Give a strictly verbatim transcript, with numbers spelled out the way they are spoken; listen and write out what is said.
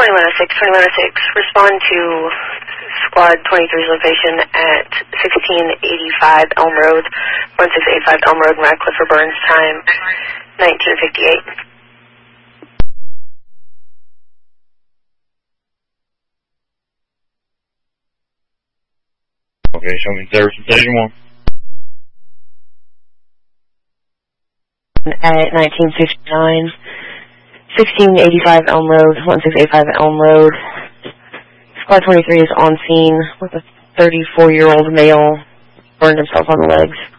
twenty-one oh six, twenty-one oh six, respond to Squad twenty-three's location at sixteen eighty-five Elm Road, one six eight five Elm Road, Radcliffe for Burns, time nineteen fifty-eight. Okay, show me service station one. At nineteen fifty-nine, sixteen eighty-five Elm Road, one six eight five Elm Road. Squad twenty-three is on scene with a thirty-four-year-old male, burned himself on the legs.